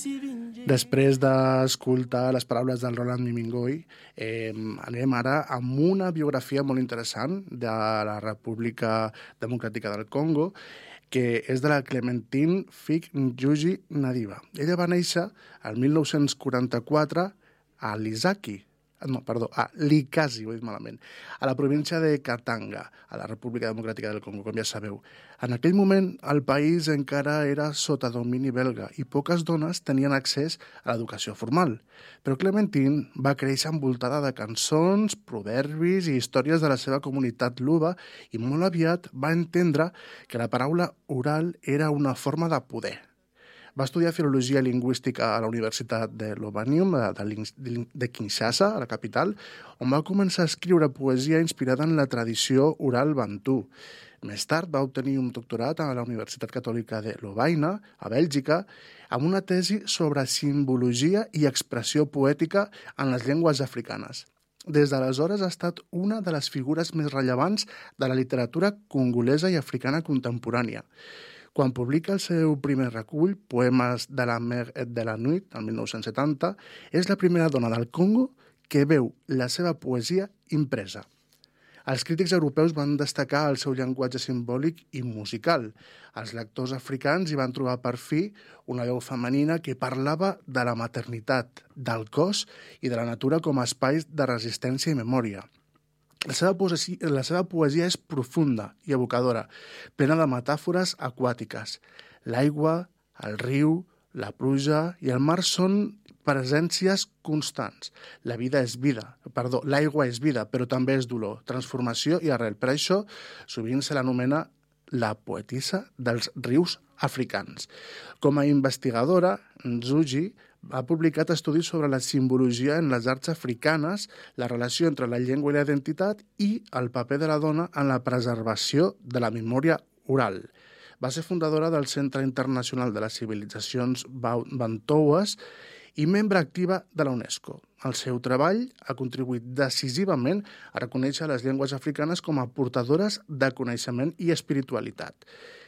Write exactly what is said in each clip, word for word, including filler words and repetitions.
Després d'escoltar les paraules del Roland Mimingoy, eh, anem ara amb una biografia molt interessant de la República Democràtica del Congo, que és de la Clementine Fig Njugi Nadiva. Ella va néixer el mil nou-cents quaranta-quatre a Lisaki, no, perdó, a Likasi, ho he dit malament, a la província de Katanga, a la República Democràtica del Congo, com ja sabeu. En aquell moment, el país encara era sota domini belga i poques dones tenien accés a l'educació formal. Però Clementine va créixer envoltada de cançons, proverbis i històries de la seva comunitat luba i molt aviat va entendre que la paraula oral era una forma de poder. Va estudiar Filologia Lingüística a la Universitat de Lovanium, de, de Kinshasa, a la capital, on va començar a escriure poesia inspirada en la tradició oral bantú. Més tard va obtenir un doctorat a la Universitat Catòlica de Lovaina, a Bèlgica, amb una tesi sobre simbologia i expressió poètica en les llengües africanes. Des d'aleshores ha estat una de les figures més rellevants de la literatura congolesa i africana contemporània. Quan publica el seu primer recull, Poemes de la mer et de la nuit, el mil nou-cents setanta, és la primera dona del Congo que veu la seva poesia impresa. Els crítics europeus van destacar el seu llenguatge simbòlic i musical. Els lectors africans hi van trobar per fi una veu femenina que parlava de la maternitat, del cos i de la natura com a espais de resistència i memòria. La seva, poesia, la seva poesia és profunda i evocadora, plena de metàfores aquàtiques. L'aigua, el riu, la pluja i el mar són presències constants. La vida és vida, perdó, l'aigua és vida, però també és dolor, transformació i arrel. Per això, sovint se l'anomena la poetissa dels rius africans. Com a investigadora, Nzugi ha publicat estudis sobre la simbologia en les arts africanes, la relació entre la llengua i la identitat i el paper de la dona en la preservació de la memòria oral. Va ser fundadora del Centre Internacional de les Civilitzacions Bantoues i membre activa de la UNESCO. El seu treball ha contribuït decisivament a reconèixer les llengües africanes com a portadores de coneixement i espiritualitat.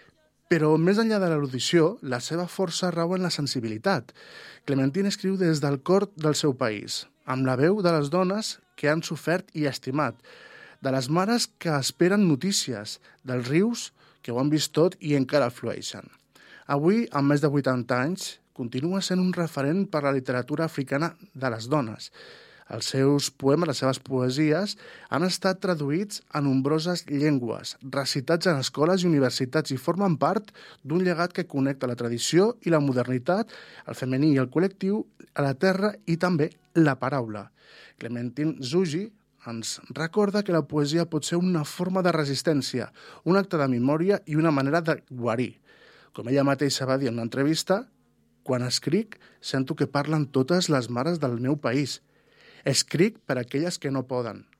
Però més enllà de l'erudició, la seva força rau en la sensibilitat. Clementine escriu des del cor del seu país, amb la veu de les dones que han sofert i estimat, de les mares que esperen notícies, dels rius que ho han vist tot i encara flueixen. Avui, amb més de vuitanta anys, continua sent un referent per a la literatura africana de les dones. Els seus poemes, les seves poesies, han estat traduïts a nombroses llengües, recitats en escoles i universitats i formen part d'un llegat que connecta la tradició i la modernitat, el femení i el col·lectiu, a la terra i també la paraula. Clementine Nzugi ens recorda que la poesia pot ser una forma de resistència, un acte de memòria i una manera de guarir. Com ella mateixa va dir en una entrevista, quan escric, sento que parlen totes les mares del meu país. Escric per a aquelles que no poden.